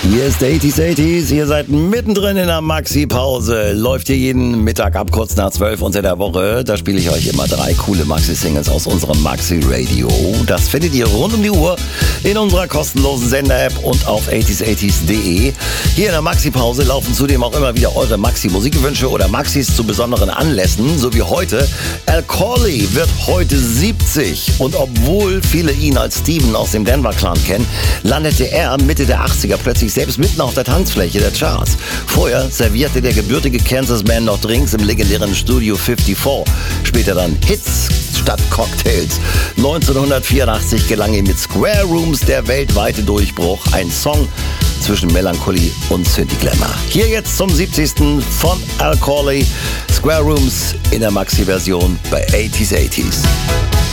Hier ist 80s. Ihr seid mittendrin in der Maxi-Pause. Läuft hier jeden Mittag ab kurz nach 12 unter der Woche. Da spiele ich euch immer 3 coole Maxi-Singles aus unserem Maxi-Radio. Das findet ihr rund um die Uhr in unserer kostenlosen Sender-App und auf 80s80s.de. Hier in der Maxi-Pause laufen zudem auch immer wieder eure Maxi-Musikwünsche oder Maxis zu besonderen Anlässen. So wie heute. Al Corley wird heute 70. Und obwohl viele ihn als Steven aus dem Denver-Clan kennen, landete er Mitte der 80er plötzlich selbst mitten auf der Tanzfläche der Charts. Vorher servierte der gebürtige Kansas-Man noch Drinks im legendären Studio 54. Später dann Hits statt Cocktails. 1984 gelang ihm mit Square Rooms der weltweite Durchbruch. Ein Song zwischen Melancholie und Synthie Glamour. Hier jetzt zum 70. von Al Corley. Square Rooms in der Maxi-Version bei 80s80s.